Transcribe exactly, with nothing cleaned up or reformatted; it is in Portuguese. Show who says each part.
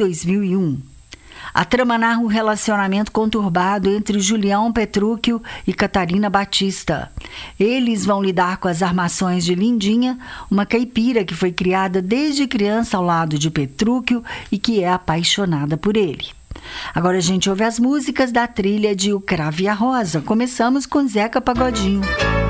Speaker 1: dois mil e um. A trama narra um relacionamento conturbado entre Julião Petrúquio e Catarina Batista. Eles vão lidar com as armações de Lindinha, uma caipira que foi criada desde criança ao lado de Petrúquio e que é apaixonada por ele. Agora a gente ouve as músicas da trilha de O Cravo e a Rosa. Começamos com Zeca Pagodinho.